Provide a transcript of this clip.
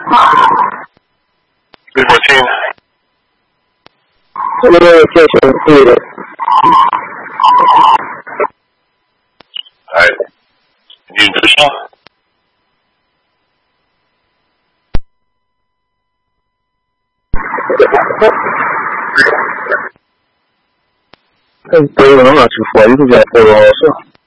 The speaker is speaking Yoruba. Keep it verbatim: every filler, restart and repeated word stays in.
对母亲。 这个介绍对的。 哎，你的说。 对，对，我们老师说一个叫菠萝是。